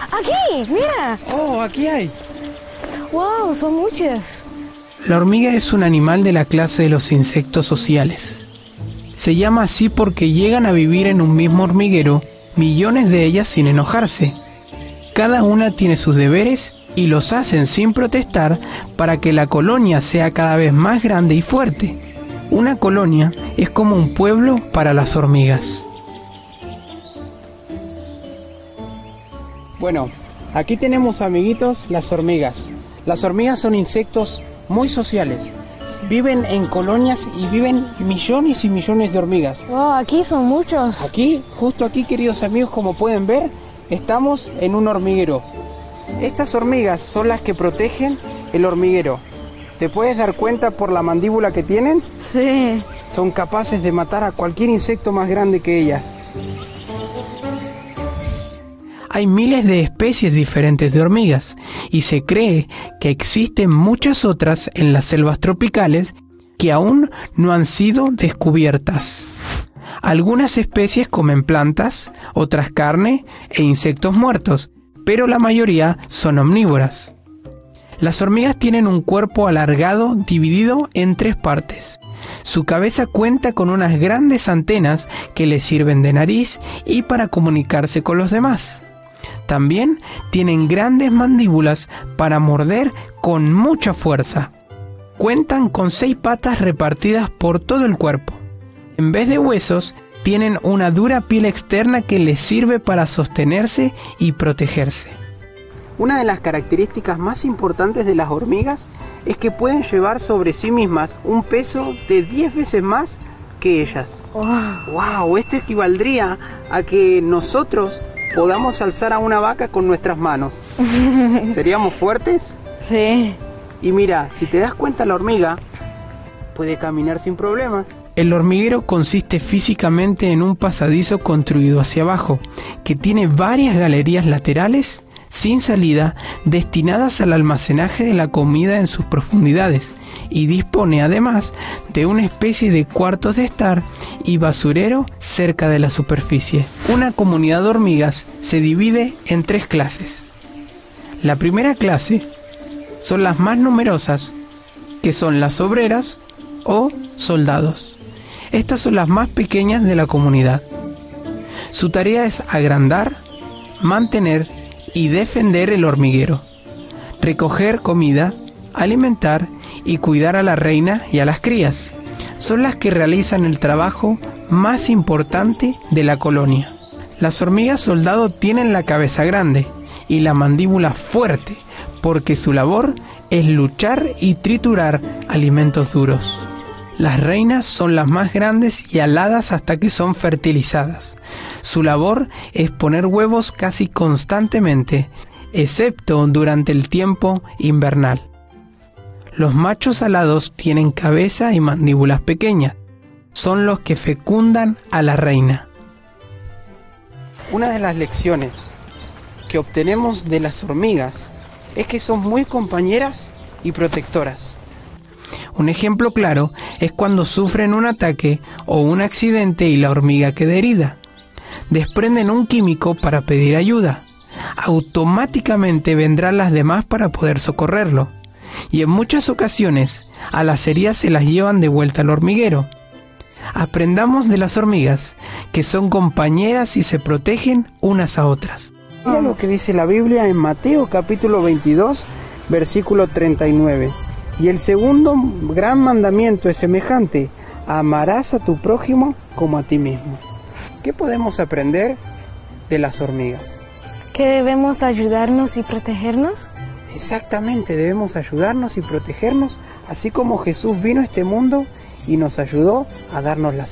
Aquí, mira. Oh, aquí hay. Wow, son muchas. La hormiga es un animal de la clase de los insectos sociales. Se llama así porque llegan a vivir en un mismo hormiguero millones de ellas sin enojarse. Cada una tiene sus deberes y los hacen sin protestar para que la colonia sea cada vez más grande y fuerte. Una colonia es como un pueblo para las hormigas. Bueno, aquí tenemos, amiguitos, las hormigas. Las hormigas son insectos muy sociales. Viven en colonias y viven millones y millones de hormigas. Wow, aquí son muchos. Aquí, justo aquí, queridos amigos, como pueden ver, estamos en un hormiguero. Estas hormigas son las que protegen el hormiguero. ¿Te puedes dar cuenta por la mandíbula que tienen? Sí. Son capaces de matar a cualquier insecto más grande que ellas. Hay miles de especies diferentes de hormigas y se cree que existen muchas otras en las selvas tropicales que aún no han sido descubiertas. Algunas especies comen plantas, otras carne e insectos muertos, pero la mayoría son omnívoras. Las hormigas tienen un cuerpo alargado dividido en 3 partes. Su cabeza cuenta con unas grandes antenas que les sirven de nariz y para comunicarse con los demás. También tienen grandes mandíbulas para morder con mucha fuerza. Cuentan con 6 patas repartidas por todo el cuerpo. En vez de huesos, tienen una dura piel externa que les sirve para sostenerse y protegerse. Una de las características más importantes de las hormigas es que pueden llevar sobre sí mismas un peso de 10 veces más que ellas. ¡Wow! Esto equivaldría a que nosotros podamos alzar a una vaca con nuestras manos. ¿Seríamos fuertes? Sí. Y mira, si te das cuenta, la hormiga puede caminar sin problemas. El hormiguero consiste físicamente en un pasadizo construido hacia abajo, que tiene varias galerías laterales sin salida destinadas al almacenaje de la comida en sus profundidades, y dispone además de una especie de cuartos de estar y basurero cerca de la superficie. Una comunidad de hormigas se divide en 3 clases. La primera clase son las más numerosas, que son las obreras o soldados. Estas son las más pequeñas de la comunidad. Su tarea es agrandar, mantener y defender el hormiguero, recoger comida, alimentar y cuidar a la reina y a las crías. Son las que realizan el trabajo más importante de la colonia. Las hormigas soldado tienen la cabeza grande y la mandíbula fuerte, porque su labor es luchar y triturar alimentos duros. Las reinas son las más grandes y aladas hasta que son fertilizadas. Su labor es poner huevos casi constantemente, excepto durante el tiempo invernal. Los machos alados tienen cabeza y mandíbulas pequeñas. Son los que fecundan a la reina. Una de las lecciones que obtenemos de las hormigas es que son muy compañeras y protectoras. Un ejemplo claro es cuando sufren un ataque o un accidente y la hormiga queda herida. Desprenden un químico para pedir ayuda. Automáticamente vendrán las demás para poder socorrerlo. Y en muchas ocasiones a las heridas se las llevan de vuelta al hormiguero. Aprendamos de las hormigas, que son compañeras y se protegen unas a otras. Mira lo que dice la Biblia en Mateo capítulo 22, versículo 39. Y el segundo gran mandamiento es semejante: amarás a tu prójimo como a ti mismo. ¿Qué podemos aprender de las hormigas? ¿Que debemos ayudarnos y protegernos? Exactamente, debemos ayudarnos y protegernos, así como Jesús vino a este mundo y nos ayudó a darnos la